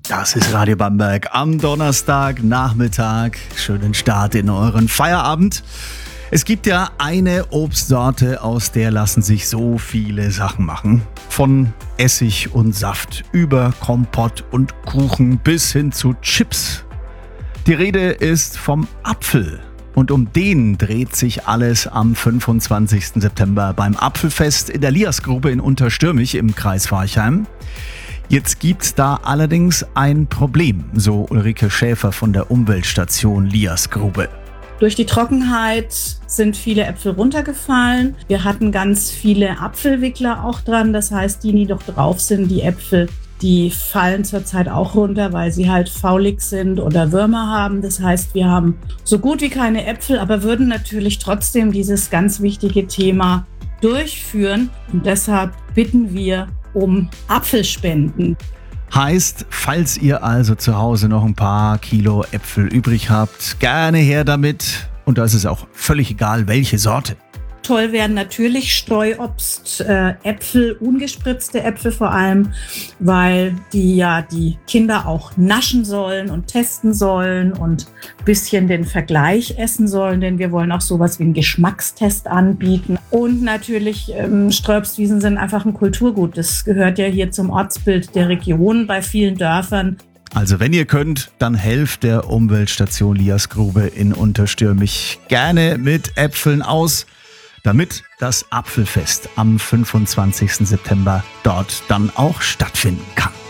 Das ist Radio Bamberg am Donnerstagnachmittag. Schönen Start in euren Feierabend. Es gibt ja eine Obstsorte, aus der lassen sich so viele Sachen machen. Von Essig und Saft über Kompott und Kuchen bis hin zu Chips. Die Rede ist vom Apfel. Und um den dreht sich alles am 25. September beim Apfelfest in der Liasgrube in Unterstürmich im Kreis Forchheim. Jetzt gibt's da allerdings ein Problem, so Ulrike Schäfer von der Umweltstation Liasgrube. Durch die Trockenheit sind viele Äpfel runtergefallen. Wir hatten ganz viele Apfelwickler auch dran. Das heißt, die noch drauf sind, die Äpfel, die fallen zurzeit auch runter, weil sie halt faulig sind oder Würmer haben. Das heißt, wir haben so gut wie keine Äpfel, aber würden natürlich trotzdem dieses ganz wichtige Thema durchführen. Und deshalb bitten wir um Apfelspenden. Heißt, falls ihr also zu Hause noch ein paar Kilo Äpfel übrig habt, gerne her damit. Und da ist es auch völlig egal, welche Sorte. Toll wären natürlich Streuobst, Äpfel, ungespritzte Äpfel vor allem, weil die Kinder auch naschen sollen und testen sollen und ein bisschen den Vergleich essen sollen, denn wir wollen auch sowas wie einen Geschmackstest anbieten. Und natürlich Streuobstwiesen sind einfach ein Kulturgut. Das gehört ja hier zum Ortsbild der Region bei vielen Dörfern. Also wenn ihr könnt, dann helft der Umweltstation Liasgrube in Unterstürmich gerne mit Äpfeln aus, damit das Apfelfest am 25. September dort dann auch stattfinden kann.